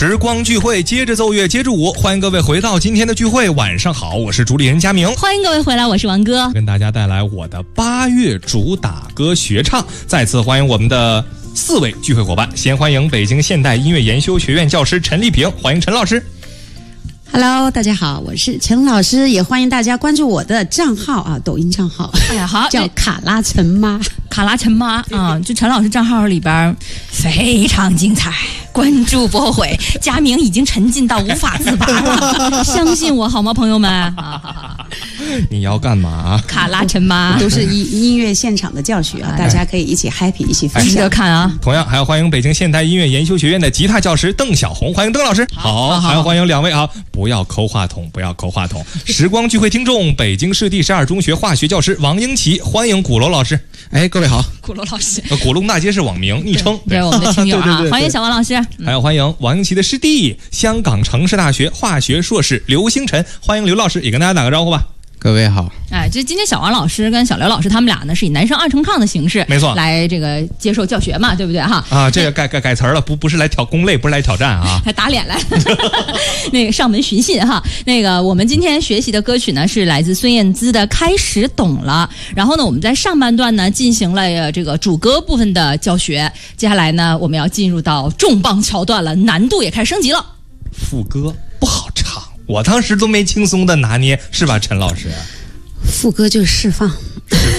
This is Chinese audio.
时光聚会，接着奏乐，接着舞，欢迎各位回到今天的聚会。晚上好，我是主理人佳明， 欢迎各位回来，我是王哥， 跟大家带来我的8月主打歌学唱。再次欢迎我们的4位聚会伙伴，先欢迎北京现代音乐研修学院教师陈丽萍，欢迎陈老师。 Hello， 大家好，我是陈老师，也欢迎大家关注我的账号啊，抖音账号， 哎呀好， 叫卡拉陈妈， 卡拉陈妈啊，就陈老师账号里边非常精彩，关注不后悔。佳明已经沉浸到无法自拔了，相信我好吗，朋友们？ 你要干嘛？ 卡拉陈妈都是音乐现场的教学啊，大家可以一起 happy， 一起分享。 值得看啊！ 同样还要欢迎北京现代音乐研修学院的吉他教师邓小红，欢迎邓老师。好，还要欢迎2位啊！不要抠话筒，不要抠话筒。时光聚会听众，北京市第12中学化学教师王英奇，欢迎鼓楼老师。 哎，各位好， 鼓楼老师， 鼓楼大街是网名昵称， 对我们的听友啊， 对欢迎小王老师， 还要欢迎王英奇的师弟，香港城市大学化学硕士刘星辰，欢迎刘老师，也跟大家打个招呼吧。 各位好。 哎，这今天小王老师跟小刘老师他们俩呢，是以男生2重唱的形式， 没错， 来这个接受教学嘛，对不对哈？ 啊，这个改词儿了，不是来挑攻擂，不是来挑战啊， 还打脸来，那个上门寻信哈。那个我们今天学习的歌曲呢，是来自孙燕姿的《开始懂了》。然后呢，我们在上半段呢进行了这个主歌部分的教学，接下来呢，我们要进入到重磅桥段了，难度也开始升级了。 副歌不好唱，我当时都没轻松的拿捏，是吧，陈老师？ 副歌就是释放，